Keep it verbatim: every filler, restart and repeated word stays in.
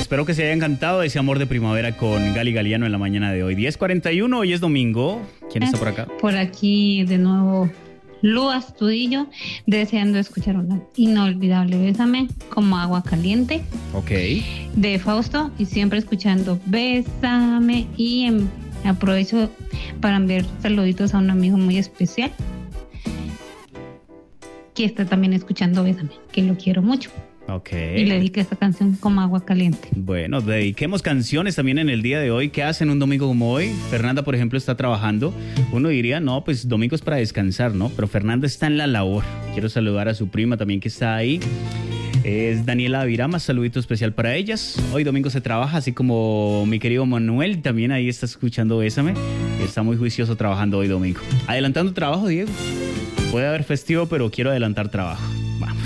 espero que se haya encantado ese amor de primavera con Gali Galiano en la mañana de hoy. diez cuarenta y uno, hoy es domingo. ¿Quién está por acá? Por aquí de nuevo Lu Astudillo, deseando escuchar una inolvidable Bésame como agua caliente. Ok. De Fausto, y siempre escuchando Bésame. Y en, aprovecho para enviar saluditos a un amigo muy especial que está también escuchando Bésame, que lo quiero mucho. Ok. Y le dediqué esta canción como agua caliente. Bueno, dediquemos canciones también en el día de hoy. ¿Qué hacen un domingo como hoy? Fernanda, por ejemplo, está trabajando. Uno diría, no, pues domingo es para descansar, ¿no? Pero Fernanda está en la labor. Quiero saludar a su prima también que está ahí. Es Daniela Avirama, saludito especial para ellas. Hoy domingo se trabaja, así como mi querido Manuel, también ahí está escuchando Bésame. Está muy juicioso trabajando hoy domingo. Adelantando trabajo, Diego. Puede haber festivo, pero quiero adelantar trabajo.